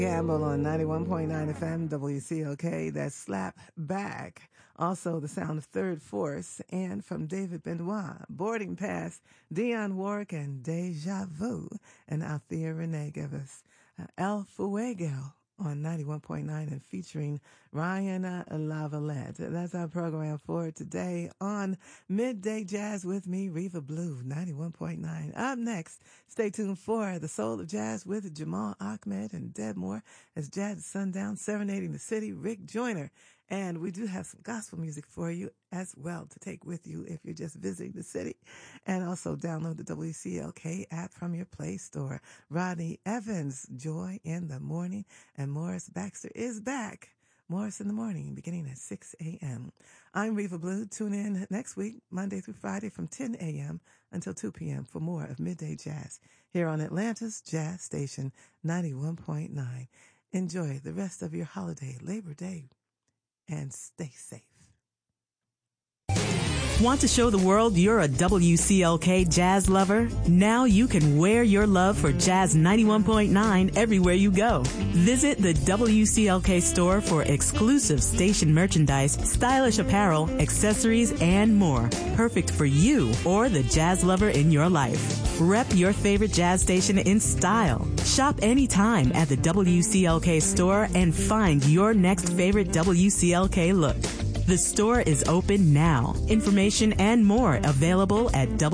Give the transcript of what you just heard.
Gamble on 91.9 FM WCLK. That's Slap Back. Also, the sound of Third Force. And from David Benoit, Boarding Pass, Dionne Warwick, and Deja Vu. And Althea Renee give us El Fuego on 91.9 and featuring Ryan Lavalette. That's our program for today on Midday Jazz with me, Reva Blue, 91.9. Up next, stay tuned for The Soul of Jazz with Jamal Ahmed and Deb Moore as Jazz at Sundown, serenading the city, Rick Joyner. And we do have some gospel music for you as well to take with you if you're just visiting the city. And also download the WCLK app from your Play Store. Rodney Evans, Joy in the Morning, and Morris Baxter is back. Morris in the Morning, beginning at 6 a.m. I'm Reva Blue. Tune in next week, Monday through Friday from 10 a.m. until 2 p.m. for more of Midday Jazz here on Atlanta's Jazz Station 91.9. Enjoy the rest of your holiday, Labor Day, and stay safe. Want to show the world you're a WCLK jazz lover? Now you can wear your love for Jazz 91.9 everywhere you go. Visit the WCLK store for exclusive station merchandise, stylish apparel, accessories, and more. Perfect for you or the jazz lover in your life. Rep your favorite jazz station in style. Shop anytime at the WCLK store and find your next favorite WCLK look. The store is open now. Information and more available at